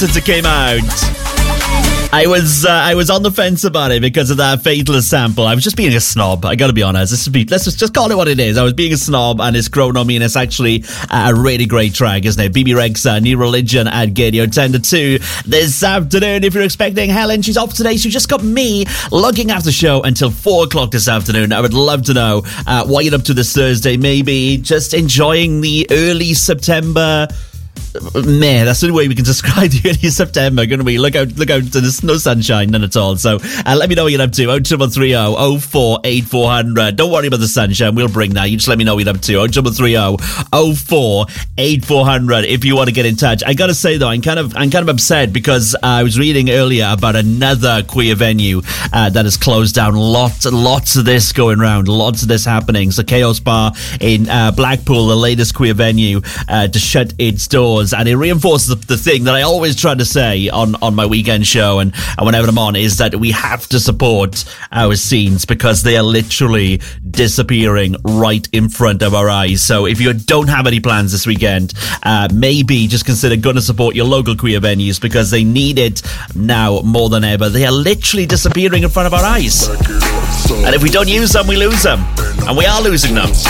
since it came out. I was on the fence about it because of that Faithless sample. I was just being a snob. I gotta be honest. Let's just call it what it is. I was being a snob, and it's grown on me, and it's actually a really great track, isn't it? BB Rexa, New Religion at Gadio 10 to 2 this afternoon. If you're expecting Helen, she's off today. She just got me looking after the show until 4 o'clock this afternoon. I would love to know what you're up to this Thursday. Maybe just enjoying the early September. Man, that's the only way we can describe the early September. Going to be look out! There's no sunshine, none at all. So let me know what you're up to. 02330 04 8400. Don't worry about the sunshine. We'll bring that. You just let me know what you're up to. 02330 04 8400. If you want to get in touch. I got to say though, I'm kind of upset because I was reading earlier about another queer venue that has closed down. Lots of this going around. Lots of this happening. So Chaos Bar in Blackpool, the latest queer venue to shut its doors. And it reinforces the thing that I always try to say on my weekend show and whenever I'm on, is that we have to support our scenes because they are literally disappearing right in front of our eyes. So if you don't have any plans this weekend, maybe just consider going to support your local queer venues because they need it now more than ever. They are literally disappearing in front of our eyes. And if we don't use them, we lose them. And we are losing them.